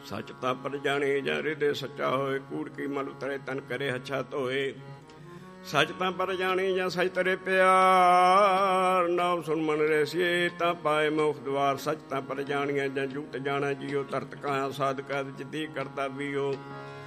ਸੱਚ ਤਾਂ ਪਰ ਜਾਣੀ ਜਾਂ ਹਿਰਦੇ ਸੱਚਾ ਹੋਏ, ਕੂੜ ਕੀ ਮਲ ਉਤਰੇ ਤਨ ਕਰੇ ਹੱਛਾ ਧੋਏ। ਸੱਚ ਤਾਂ ਪਰ ਜਾਣੀ ਜਾਂ ਸੱਚ ਤਰੇ ਪਿਆਰ, ਨਾਮ ਸੁਣ ਮਨ ਰਸੀਏ ਤਾਂ ਪਾਏ ਮੁਖ ਦੁਆਰ। ਸੱਚ ਤਾਂ ਪਰ ਜਾਣੀਆਂ ਜਾਂ ਜੁਗਤ ਜਾਣਾ ਜੀਓ, ਧਰਤ ਕਾਇਆ ਸਾਧਕਾ ਜਿੱਦੀ ਕਰਦਾ ਵੀਓ।